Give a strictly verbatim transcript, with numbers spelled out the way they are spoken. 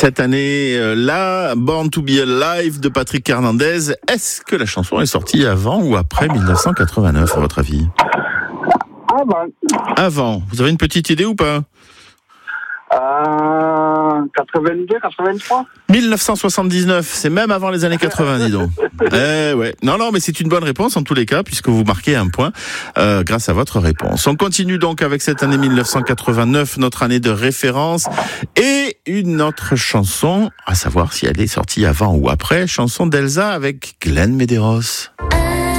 Cette année-là, Born to be Alive de Patrick Hernandez. Est-ce que la chanson est sortie avant ou après dix-neuf cent quatre-vingt-neuf, à votre avis? Avant. Avant. Vous avez une petite idée ou pas? Euh, quatre-vingt-deux, quatre-vingt-trois dix-neuf cent soixante-dix-neuf, c'est même avant les années quatre-vingts, dis donc. Eh ouais. Non, non, mais c'est une bonne réponse en tous les cas, puisque vous marquez un point euh, grâce à votre réponse. On continue donc avec cette année dix-neuf cent quatre-vingt-neuf, notre année de référence, et une autre chanson, à savoir si elle est sortie avant ou après, chanson d'Elsa avec Glenn Medeiros.